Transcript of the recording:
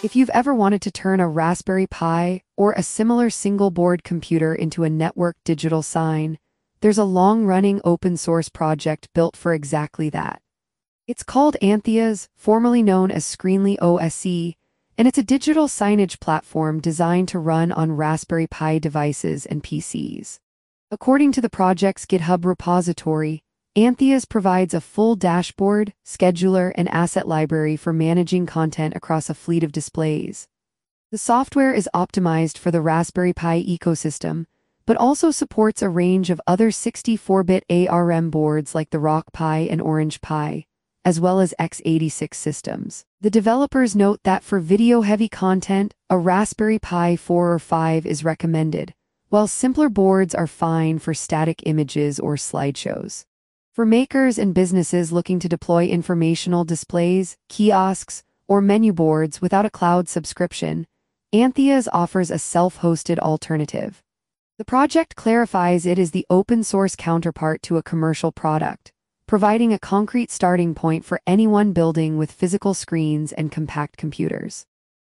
If you've ever wanted to turn a Raspberry Pi or a similar single-board computer into a networked digital sign, there's a long-running open-source project built for exactly that. It's called Antheas, formerly known as Screenly OSE, and it's a digital signage platform designed to run on Raspberry Pi devices and PCs. According to the project's GitHub repository, Antheas provides a full dashboard, scheduler, and asset library for managing content across a fleet of displays. The software is optimized for the Raspberry Pi ecosystem, but also supports a range of other 64-bit ARM boards like the Rock Pi and Orange Pi, as well as x86 systems. The developers note that for video-heavy content, a Raspberry Pi 4 or 5 is recommended, while simpler boards are fine for static images or slideshows. For makers and businesses looking to deploy informational displays, kiosks, or menu boards without a cloud subscription, Antheas offers a self-hosted alternative. The project clarifies it is the open-source counterpart to a commercial product, providing a concrete starting point for anyone building with physical screens and compact computers.